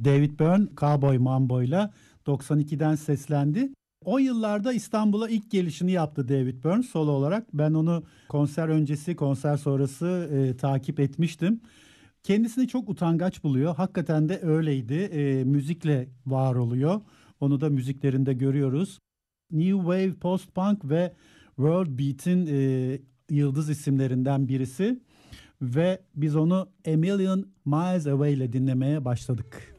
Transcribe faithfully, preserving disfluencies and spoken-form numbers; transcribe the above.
David Byrne, Cowboy Mambo'yla doksan ikiden seslendi. O yıllarda İstanbul'a ilk gelişini yaptı David Byrne solo olarak. Ben onu konser öncesi, konser sonrası e, takip etmiştim. Kendisini çok utangaç buluyor. Hakikaten de öyleydi. E, müzikle var oluyor. Onu da müziklerinde görüyoruz. New Wave, Post-Punk ve World Beat'in e, yıldız isimlerinden birisi. Ve biz onu A Million Miles Away ile dinlemeye başladık.